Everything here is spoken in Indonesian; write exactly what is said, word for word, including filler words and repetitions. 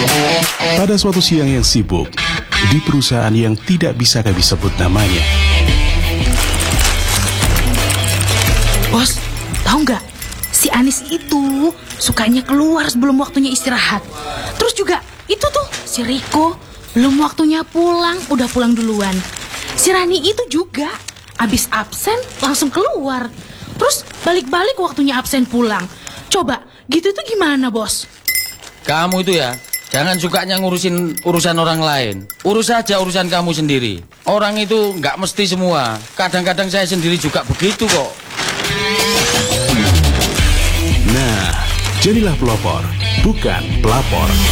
Pada suatu siang yang sibuk, di perusahaan yang tidak bisa kami sebut namanya. Bos, tahu nggak? Si Anis itu sukanya keluar sebelum waktunya istirahat. Terus juga itu tuh si Riko belum waktunya pulang, udah pulang duluan. Si Rani itu juga abis absen langsung keluar. Terus balik-balik waktunya absen pulang. Coba, gitu tuh gimana, Bos? Kamu itu ya, jangan sukanya ngurusin urusan orang lain. Urus saja urusan kamu sendiri. Orang itu nggak mesti semua. Kadang-kadang saya sendiri juga begitu kok. Nah, jadilah pelopor, bukan pelapor.